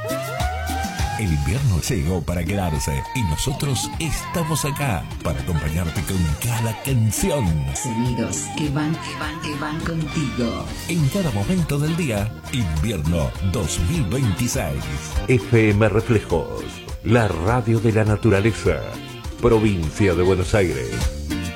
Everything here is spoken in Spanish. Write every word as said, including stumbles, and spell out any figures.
El invierno llegó para quedarse y nosotros estamos acá para acompañarte con cada canción. Sonidos que van, que van, que van contigo. En cada momento del día, invierno dos mil veintiséis. F M Reflejos, la radio de la naturaleza, provincia de Buenos Aires.